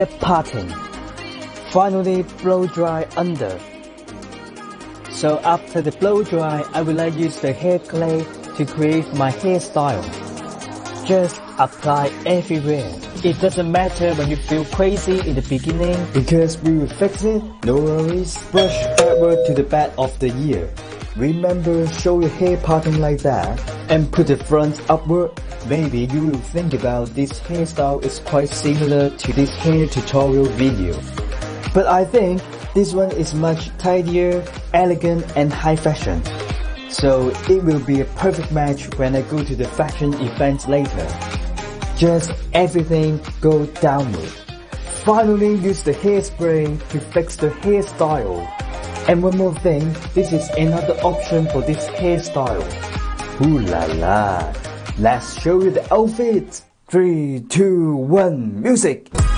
parting. Finally blow dry under. So after the blow dry, I will use the hair clay to create my hairstyle. Just apply everywhere. It doesn't matter when you feel crazy in the beginning because we will fix it, no worries. Brush backward to the back of the ear. Remember, show your hair parting like that and put the front upward. Maybe you will think about this hairstyle is quite similar to this hair tutorial video. But I think this one is much tidier, elegant and high fashion. So it will be a perfect match when I go to the fashion events later. Just everything go downward. Finally use the hairspray to fix the hairstyle. And one more thing, this is another option for this hairstyle. Ooh la la. Let's show you the outfit. 3, 2, 1, music!